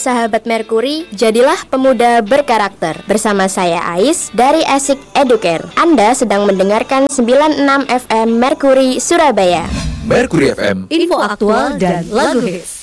sahabat Merkuri, jadilah pemuda berkarakter. Bersama saya Ais dari Asik Educare. Anda sedang mendengarkan 96 FM Merkuri Surabaya. Merkuri FM, info aktual dan lagu hits.